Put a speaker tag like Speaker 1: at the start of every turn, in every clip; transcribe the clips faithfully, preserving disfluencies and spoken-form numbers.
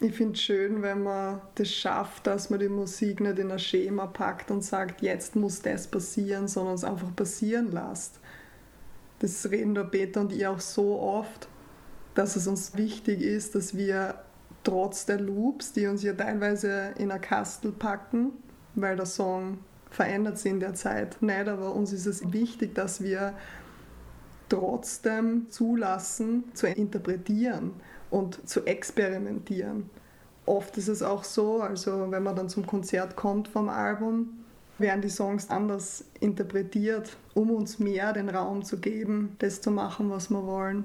Speaker 1: Ich finde es schön, wenn man das schafft, dass man die Musik nicht in ein Schema packt und sagt, jetzt muss das passieren, sondern es einfach passieren lässt. Das reden der Peter und ich auch so oft, dass es uns wichtig ist, dass wir trotz der Loops, die uns ja teilweise in ein Kastel packen, weil der Song verändert sich in der Zeit nicht, aber uns ist es wichtig, dass wir trotzdem zulassen, zu interpretieren und zu experimentieren. Oft ist es auch so, also wenn man dann zum Konzert kommt vom Album, werden die Songs anders interpretiert, um uns mehr den Raum zu geben, das zu machen, was wir wollen.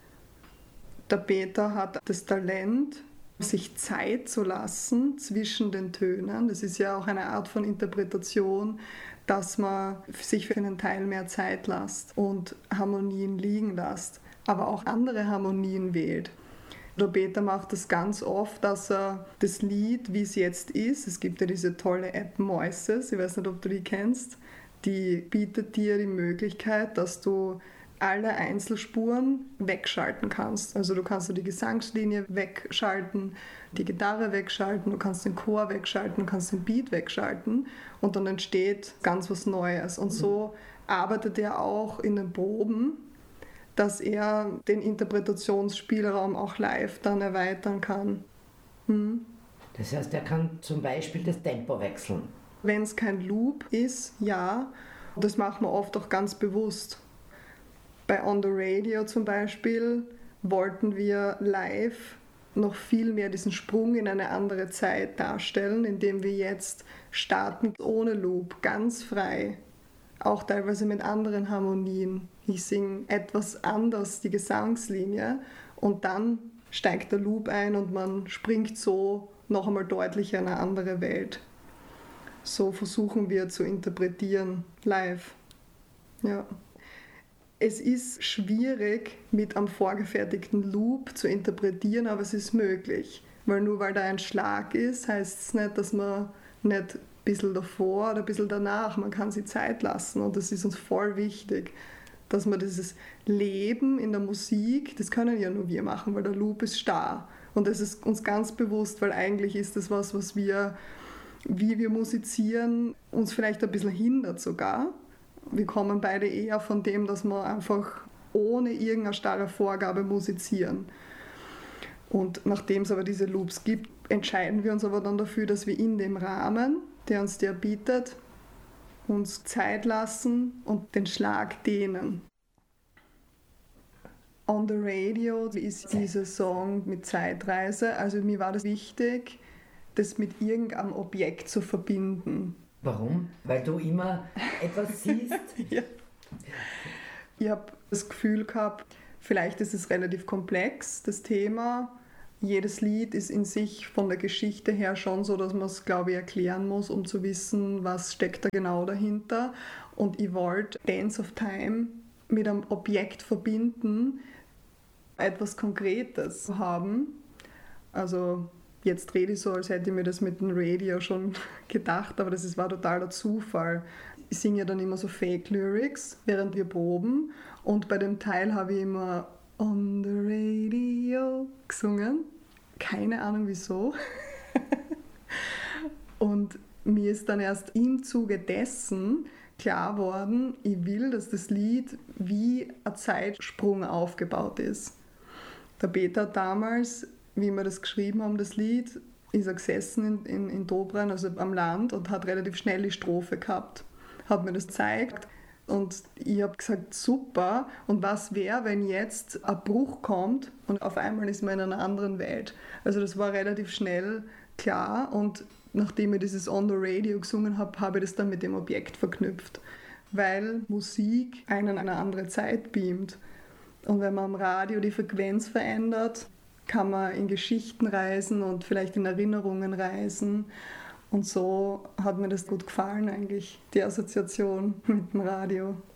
Speaker 1: Der Peter hat das Talent, sich Zeit zu lassen zwischen den Tönen. Das ist ja auch eine Art von Interpretation, dass man sich für einen Teil mehr Zeit lässt und Harmonien liegen lässt, aber auch andere Harmonien wählt. Der Peter macht das ganz oft, dass er das Lied, wie es jetzt ist, es gibt ja diese tolle App Moises, ich weiß nicht, ob du die kennst, die bietet dir die Möglichkeit, dass du alle Einzelspuren wegschalten kannst. Also du kannst die Gesangslinie wegschalten, die Gitarre wegschalten, du kannst den Chor wegschalten, du kannst den Beat wegschalten und dann entsteht ganz was Neues. Und so arbeitet er auch in den Proben, dass er den Interpretationsspielraum auch live dann erweitern kann. Hm.
Speaker 2: Das heißt, er kann zum Beispiel das Tempo wechseln.
Speaker 1: Wenn es kein Loop ist, ja. Das machen wir oft auch ganz bewusst. Bei On the Radio zum Beispiel wollten wir live noch viel mehr diesen Sprung in eine andere Zeit darstellen, indem wir jetzt starten ohne Loop, ganz frei. Auch teilweise mit anderen Harmonien. Ich singe etwas anders die Gesangslinie und dann steigt der Loop ein und man springt so noch einmal deutlicher in eine andere Welt. So versuchen wir zu interpretieren live. Ja. Es ist schwierig, mit einem vorgefertigten Loop zu interpretieren, aber es ist möglich. Weil nur weil da ein Schlag ist, heißt es nicht, dass man nicht ein bisschen davor oder ein bisschen danach, man kann sich Zeit lassen und das ist uns voll wichtig, dass wir dieses Leben in der Musik, das können ja nur wir machen, weil der Loop ist starr und das ist uns ganz bewusst, weil eigentlich ist das was, was wir, wie wir musizieren, uns vielleicht ein bisschen hindert sogar. Wir kommen beide eher von dem, dass wir einfach ohne irgendeine starre Vorgabe musizieren. Und nachdem es aber diese Loops gibt, entscheiden wir uns aber dann dafür, dass wir in dem Rahmen, der uns der bietet, uns Zeit lassen und den Schlag dehnen. On the Radio ist dieser Song mit Zeitreise. Also mir war das wichtig, das mit irgendeinem Objekt zu verbinden.
Speaker 2: Warum? Weil du immer etwas siehst?
Speaker 1: Ja. Ich habe das Gefühl gehabt, vielleicht ist es relativ komplex, das Thema. Jedes Lied ist in sich von der Geschichte her schon so, dass man es, glaube ich, erklären muss, um zu wissen, was steckt da genau dahinter. Und ich wollte Dance of Time mit einem Objekt verbinden, etwas Konkretes haben. Also jetzt rede ich so, als hätte ich mir das mit dem Radio schon gedacht, aber das ist, war totaler Zufall. Ich singe ja dann immer so Fake-Lyrics, während wir proben. Und bei dem Teil habe ich immer On the Radio gesungen. Keine Ahnung wieso. Und mir ist dann erst im Zuge dessen klar geworden, ich will, dass das Lied wie ein Zeitsprung aufgebaut ist. Der Peter hat damals, wie wir das geschrieben haben, das Lied, ist er gesessen in, in, in Dobrin, also am Land, und hat relativ schnell die Strophe gehabt. Hat mir das gezeigt und ich habe gesagt, super, und was wäre, wenn jetzt ein Bruch kommt und auf einmal ist man in einer anderen Welt. Also das war relativ schnell klar und nachdem ich dieses On the Radio gesungen habe, habe ich das dann mit dem Objekt verknüpft, weil Musik einen in eine andere Zeit beamt. Und wenn man am Radio die Frequenz verändert, kann man in Geschichten reisen und vielleicht in Erinnerungen reisen. Und so hat mir das gut gefallen eigentlich, die Assoziation mit dem Radio.